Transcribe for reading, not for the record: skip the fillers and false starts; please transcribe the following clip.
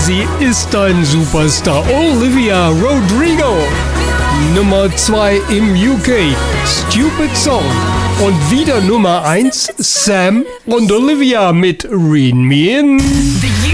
Sie ist ein Superstar. Olivia Rodrigo. Nummer 2 im UK. Stupid Song. Und wieder Nummer 1 Sam und Olivia mit Rein Me In.